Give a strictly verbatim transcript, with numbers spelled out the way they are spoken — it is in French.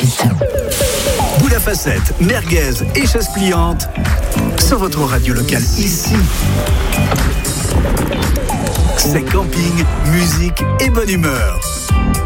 Boule à facettes, merguez et chaise pliante sur votre radio locale ici. C'est camping, musique et bonne humeur.